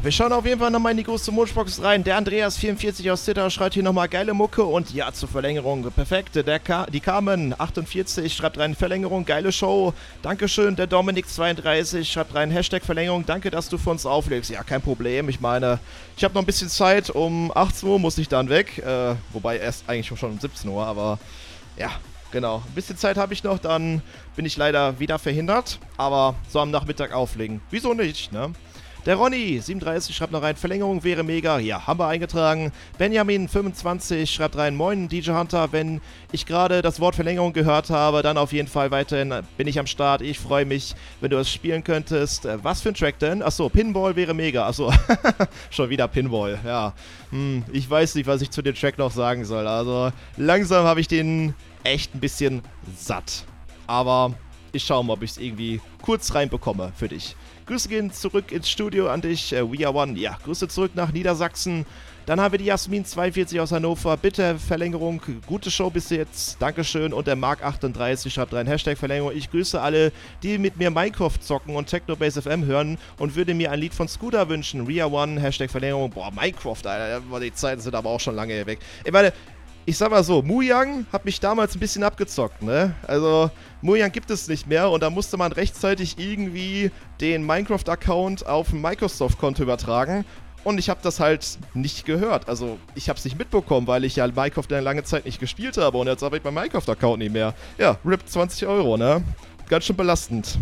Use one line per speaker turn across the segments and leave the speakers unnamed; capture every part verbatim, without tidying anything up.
wir schauen auf jeden Fall nochmal in die große Wunschbox rein. Der Andreas vierundvierzig aus Zittau schreibt hier nochmal geile Mucke und ja, zur Verlängerung, perfekt. Der Ka- die Carmen achtundvierzig schreibt rein Verlängerung, geile Show. Dankeschön. Der Dominik zweiunddreißig schreibt rein Hashtag Verlängerung, danke, dass du für uns auflegst. Ja, kein Problem. Ich meine, ich habe noch ein bisschen Zeit. Um achtzehn Uhr muss ich dann weg. Äh, wobei erst eigentlich schon um siebzehn Uhr, aber ja. Genau, ein bisschen Zeit habe ich noch, dann bin ich leider wieder verhindert, aber so am Nachmittag auflegen. Wieso nicht, ne? Der Ronny, siebenunddreißig, schreibt noch rein, Verlängerung wäre mega. Ja, haben wir eingetragen. Benjamin, fünfundzwanzig, schreibt rein, moin D J Hunter, wenn ich gerade das Wort Verlängerung gehört habe, dann auf jeden Fall weiterhin bin ich am Start. Ich freue mich, wenn du es spielen könntest. Was für ein Track denn? Achso, Pinball wäre mega. Achso, schon wieder Pinball, ja. Hm, ich weiß nicht, was ich zu dem Track noch sagen soll. Also, langsam habe ich den echt ein bisschen satt. Aber ich schaue mal, ob ich es irgendwie kurz reinbekomme für dich. Grüße gehen zurück ins Studio an dich, äh, We Are One. Ja, Grüße zurück nach Niedersachsen. Dann haben wir die Jasmin zweiundvierzig aus Hannover. Bitte Verlängerung, gute Show bis jetzt. Dankeschön. Und der Mark achtunddreißig schreibt rein, Hashtag Verlängerung. Ich grüße alle, die mit mir Minecraft zocken und Technobase F M hören und würde mir ein Lied von Scooter wünschen. We Are One, Hashtag Verlängerung. Boah, Minecraft, Alter, die Zeiten sind aber auch schon lange weg. Ich meine, ich sag mal so, Muyang hat mich damals ein bisschen abgezockt, ne? Also, Muyang gibt es nicht mehr und da musste man rechtzeitig irgendwie den Minecraft-Account auf ein Microsoft-Konto übertragen und ich habe das halt nicht gehört. Also, ich habe es nicht mitbekommen, weil ich ja Minecraft eine lange Zeit nicht gespielt habe und jetzt habe ich meinen Minecraft-Account nicht mehr. Ja, R I P zwanzig Euro, ne? Ganz schön belastend.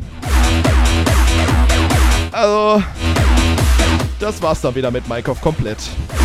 Also, das war's dann wieder mit Minecraft komplett.